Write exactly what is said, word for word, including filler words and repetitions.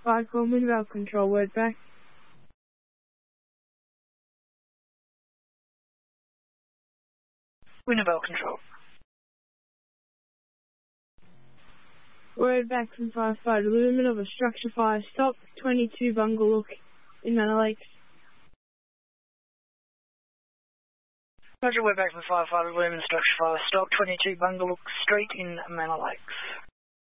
five, call me valve control, word back. Window valve control. Word back from five five, deliverment of a structure fire, stop, twenty-two Bungle in Manor Lakes. Roger, word back from five five, deliverment structure fire, stop, twenty-two Bungle Street in Manor Lakes.